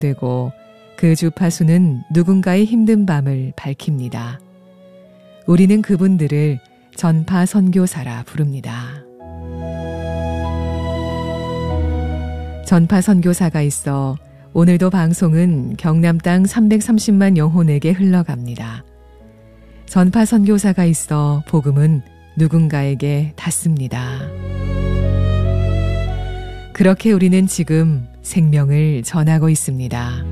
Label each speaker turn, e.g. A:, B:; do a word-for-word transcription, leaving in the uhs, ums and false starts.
A: 시작되고 그 주파수는 누군가의 힘든 밤을 밝힙니다. 우리는 그분들을 전파 선교사라 부릅니다. 전파 선교사가 있어 오늘도 방송은 경남 땅 삼백삼십만 영혼에게 흘러갑니다. 전파 선교사가 있어 복음은 누군가에게 닿습니다. 그렇게 우리는 지금 생명을 전하고 있습니다.